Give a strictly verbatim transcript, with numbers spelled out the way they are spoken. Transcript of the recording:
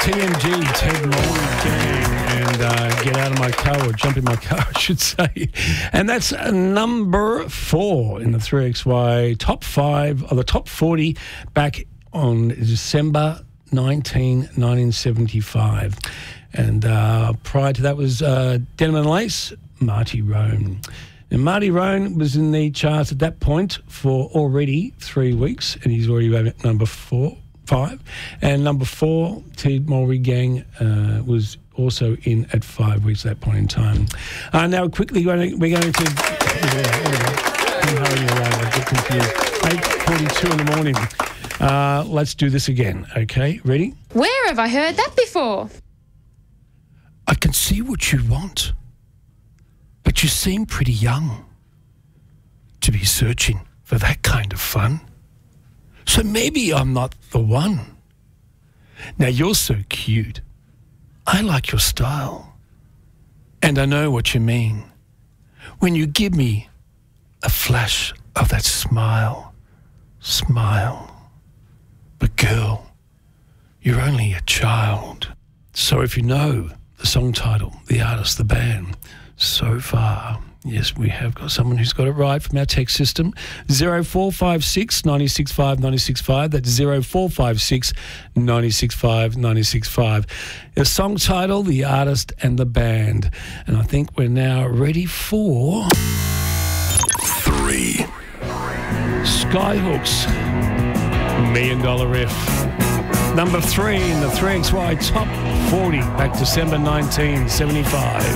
T M G, Ted Morning Gang, and uh, Get Out of My Car, or Jump in My Car, I should say. And that's uh, number four in the three X Y top five, or the top forty, back on December nineteenth, nineteen seventy-five. And uh, prior to that was uh, Denim and Lace, Marty Roan. And Marty Roan was in the charts at that point for already three weeks, and he's already at number four, five. And number four, Ted Morning Gang, uh, was also in at five weeks at that point in time. Uh, now, quickly, we're going to... We're going to yeah, I'm hurrying around, I get confused. eight forty-two in the morning. Uh, let's do this again, okay? Ready? Where have I heard that before? I can see what you want, but you seem pretty young to be searching for that kind of fun. So maybe I'm not the one. Now, you're so cute. I like your style. And I know what you mean when you give me a flash of that smile. Smile. But girl, you're only a child. So if you know the song title, the artist, the band, so far, yes, we have got someone who's got it right from our text system. zero four five six, nine six five, nine six five. That's zero four five six, nine six five, nine six five. The song title, the artist, and the band. And I think we're now ready for... Three. Skyhooks. Million Dollar Riff. Number three in the three X Y Top forty, back December nineteen seventy-five.